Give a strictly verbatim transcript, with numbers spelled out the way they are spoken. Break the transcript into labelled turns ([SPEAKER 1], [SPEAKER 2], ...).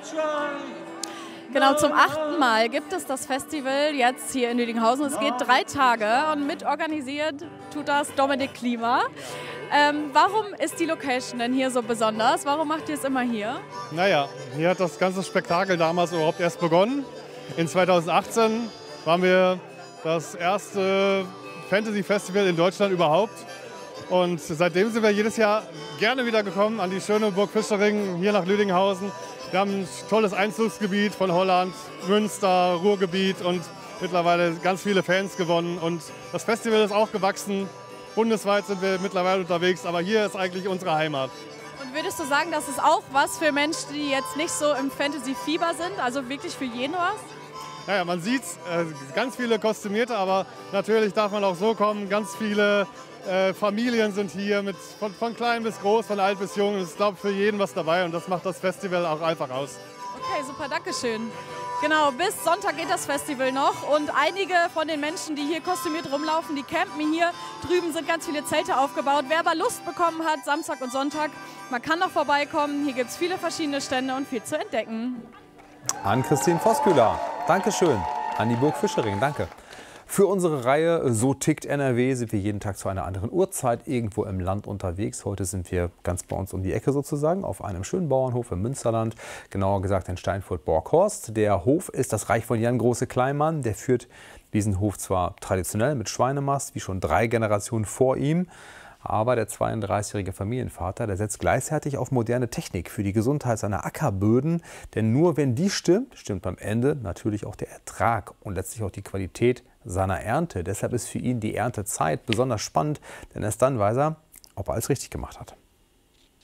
[SPEAKER 1] Genau, zum achten Mal gibt es das Festival jetzt hier in Lüdinghausen. Es geht drei Tage und mitorganisiert tut das Dominik Klima. Ähm, warum ist die Location denn hier so besonders? Warum macht ihr es immer hier?
[SPEAKER 2] Naja, hier hat das ganze Spektakel damals überhaupt erst begonnen. In zweitausendachtzehn waren wir das erste Fantasy-Festival in Deutschland überhaupt. Und seitdem sind wir jedes Jahr gerne wieder gekommen an die schöne Burg Fischering hier nach Lüdinghausen. Wir haben ein tolles Einzugsgebiet von Holland, Münster, Ruhrgebiet und mittlerweile ganz viele Fans gewonnen. Und das Festival ist auch gewachsen. Bundesweit sind wir mittlerweile unterwegs, aber hier ist eigentlich unsere Heimat.
[SPEAKER 1] Und würdest du sagen, das ist auch was für Menschen, die jetzt nicht so im Fantasy-Fieber sind? Also wirklich für jeden was?
[SPEAKER 2] Naja, man sieht äh, ganz viele Kostümierte, aber natürlich darf man auch so kommen. Ganz viele äh, Familien sind hier, mit, von, von klein bis groß, von alt bis jung. Es ist, glaube ich, für jeden was dabei und das macht das Festival auch einfach aus.
[SPEAKER 1] Okay, super, danke schön. Genau, bis Sonntag geht das Festival noch und einige von den Menschen, die hier kostümiert rumlaufen, die campen hier. Drüben sind ganz viele Zelte aufgebaut. Wer aber Lust bekommen hat, Samstag und Sonntag, man kann noch vorbeikommen. Hier gibt es viele verschiedene Stände und viel zu entdecken.
[SPEAKER 3] An Christine Voskühler, Dankeschön. An die Burg Fischering, danke. Für unsere Reihe So tickt N R W sind wir jeden Tag zu einer anderen Uhrzeit irgendwo im Land unterwegs. Heute sind wir ganz bei uns um die Ecke sozusagen auf einem schönen Bauernhof im Münsterland, genauer gesagt in Steinfurt-Borghorst. Der Hof ist das Reich von Jan Große-Kleinmann. Der führt diesen Hof zwar traditionell mit Schweinemast, wie schon drei Generationen vor ihm. Aber der zweiunddreißigjährige Familienvater, der setzt gleichzeitig auf moderne Technik für die Gesundheit seiner Ackerböden. Denn nur wenn die stimmt, stimmt am Ende natürlich auch der Ertrag und letztlich auch die Qualität seiner Ernte. Deshalb ist für ihn die Erntezeit besonders spannend, denn erst dann weiß er, ob er alles richtig gemacht hat.